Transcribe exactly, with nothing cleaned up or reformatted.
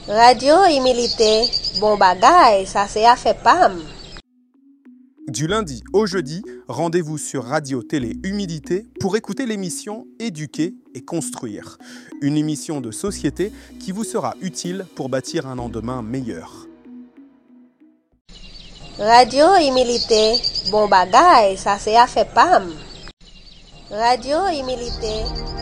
Radio Humilité, bon bagay, ça c'est à fait pam. Du lundi au jeudi, rendez-vous sur Radio Télé Humilité pour écouter l'émission Éduquer et construire. Une émission de société qui vous sera utile pour bâtir un lendemain meilleur. Radio Humilité, bon bagay, ça c'est à fait pam. Radio Humilité.